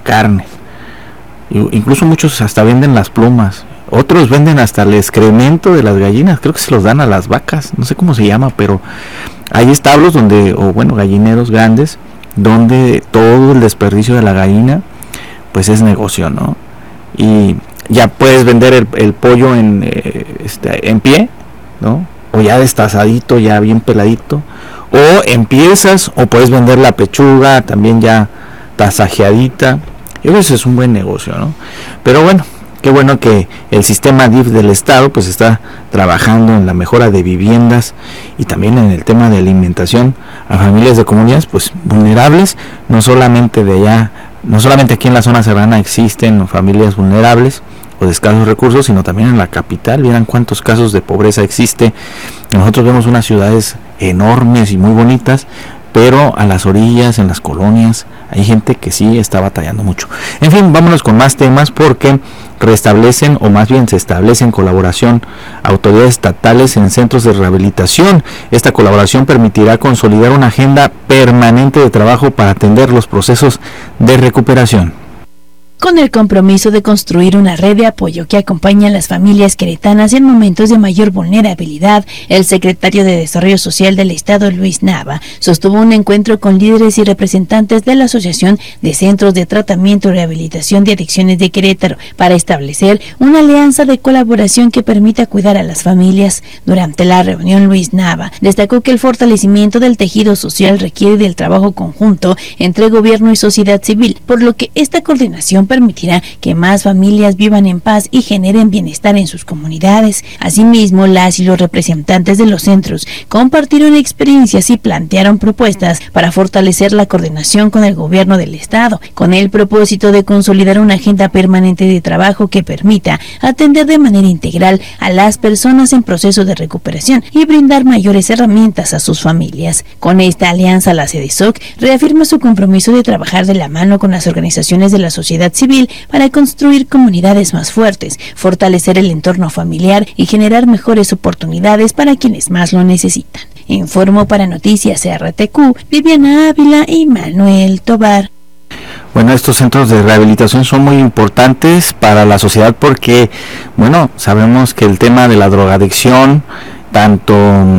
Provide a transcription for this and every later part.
carne. Incluso muchos hasta venden las plumas. Otros venden hasta el excremento de las gallinas. Creo que se los dan a las vacas. No sé cómo se llama, pero hay establos donde, o bueno, gallineros grandes, donde todo el desperdicio de la gallina, pues es negocio, ¿no? Y ya puedes vender el pollo en pie, ¿no? O ya destazadito, ya bien peladito. O en piezas, o puedes vender la pechuga también ya tasajeadita. Yo creo que ese es un buen negocio, ¿no? Pero bueno, qué bueno que el sistema DIF del Estado pues está trabajando en la mejora de viviendas y también en el tema de alimentación a familias de comunidades pues vulnerables. No solamente aquí en la zona serrana existen familias vulnerables o de escasos recursos, sino también en la capital. Vieran cuántos casos de pobreza existe. Nosotros vemos unas ciudades enormes y muy bonitas, pero a las orillas, en las colonias, hay gente que sí está batallando mucho. En fin, vámonos con más temas, porque restablecen, o más bien se establecen colaboración autoridades estatales en centros de rehabilitación. Esta colaboración permitirá consolidar una agenda permanente de trabajo para atender los procesos de recuperación. Con el compromiso de construir una red de apoyo que acompañe a las familias queretanas en momentos de mayor vulnerabilidad, el secretario de Desarrollo Social del Estado, Luis Nava, sostuvo un encuentro con líderes y representantes de la Asociación de Centros de Tratamiento y Rehabilitación de Adicciones de Querétaro para establecer una alianza de colaboración que permita cuidar a las familias. Durante la reunión, Luis Nava destacó que el fortalecimiento del tejido social requiere del trabajo conjunto entre gobierno y sociedad civil, por lo que esta coordinación permitirá que más familias vivan en paz y generen bienestar en sus comunidades. Asimismo, las y los representantes de los centros compartieron experiencias y plantearon propuestas para fortalecer la coordinación con el gobierno del estado, con el propósito de consolidar una agenda permanente de trabajo que permita atender de manera integral a las personas en proceso de recuperación y brindar mayores herramientas a sus familias. Con esta alianza, la CDSOC reafirma su compromiso de trabajar de la mano con las organizaciones de la sociedad civil para construir comunidades más fuertes, fortalecer el entorno familiar y generar mejores oportunidades para quienes más lo necesitan. Informó para Noticias RTQ, Viviana Ávila y Manuel Tobar. Bueno, estos centros de rehabilitación son muy importantes para la sociedad porque, bueno, sabemos que el tema de la drogadicción, tanto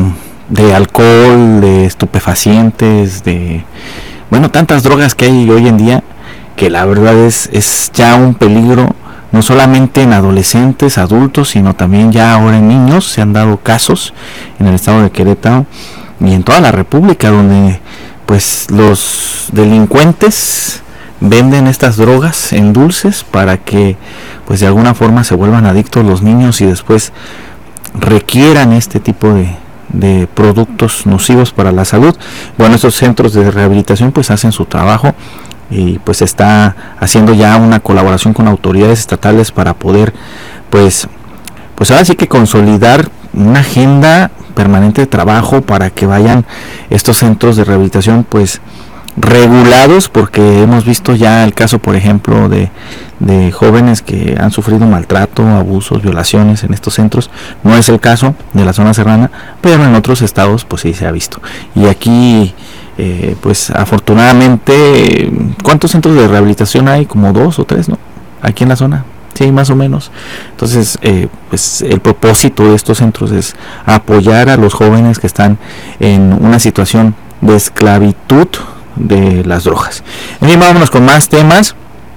de alcohol, de estupefacientes, de, bueno, tantas drogas que hay hoy en día, que la verdad es ya un peligro, no solamente en adolescentes, adultos, sino también ya ahora en niños. Se han dado casos en el estado de Querétaro y en toda la República, donde pues los delincuentes venden estas drogas en dulces para que pues de alguna forma se vuelvan adictos los niños y después requieran este tipo de productos nocivos para la salud. Bueno, estos centros de rehabilitación pues hacen su trabajo y pues está haciendo ya una colaboración con autoridades estatales para poder pues ahora sí que consolidar una agenda permanente de trabajo para que vayan estos centros de rehabilitación pues regulados, porque hemos visto ya el caso, por ejemplo, de jóvenes que han sufrido maltrato, abusos, violaciones en estos centros. No es el caso de la zona serrana, pero en otros estados pues sí se ha visto. Y aquí pues afortunadamente, ¿cuántos centros de rehabilitación hay? Como 2 o 3, ¿no? Aquí en la zona, sí, más o menos. Entonces pues el propósito de estos centros es apoyar a los jóvenes que están en una situación de esclavitud de las drogas. En fin, vámonos con más temas.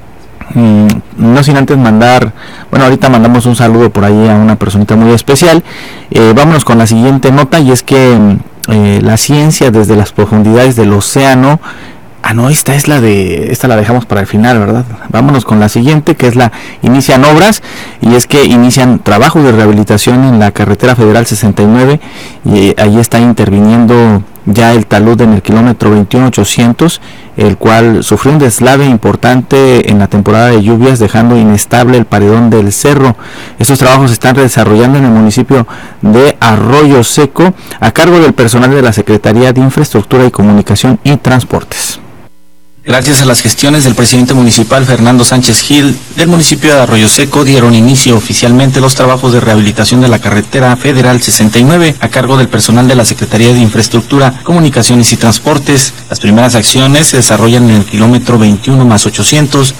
No sin antes mandar, bueno, ahorita mandamos un saludo por ahí a una personita muy especial. Vámonos con la siguiente nota, y es que la ciencia desde las profundidades del océano. Esta la dejamos para el final, ¿verdad? Vámonos con la siguiente, que es inician obras, y es que inician trabajos de rehabilitación en la carretera federal 69, y ahí está interviniendo ya el talud en el kilómetro 21.800, el cual sufrió un deslave importante en la temporada de lluvias, dejando inestable el paredón del cerro. Estos trabajos se están desarrollando en el municipio de Arroyo Seco, a cargo del personal de la Secretaría de Infraestructura y Comunicación y Transportes. Gracias a las gestiones del presidente municipal Fernando Sánchez Gil del municipio de Arroyo Seco, dieron inicio oficialmente los trabajos de rehabilitación de la carretera federal 69 a cargo del personal de la Secretaría de Infraestructura, Comunicaciones y Transportes. Las primeras acciones se desarrollan en el kilómetro 21+800,